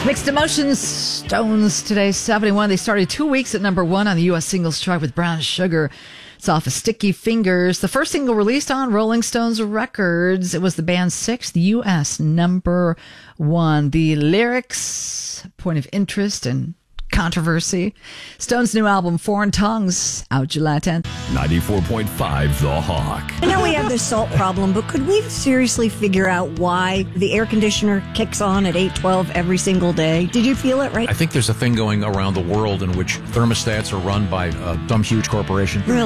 Mixed Emotions, Stones today, 71. They started 2 weeks at number one on the U.S. singles chart with Brown Sugar. It's off of Sticky Fingers. The first single released on Rolling Stones Records. It was the band's sixth U.S. number one. The lyrics, point of interest and controversy. Stone's new album, Foreign Tongues, out July 10th. 94.5 The Hawk. I know we have this salt problem, but could we seriously figure out why the air conditioner kicks on at 8:12 every single day? Did you feel it, right? I think there's a thing going around the world in which thermostats are run by some huge corporation. Really?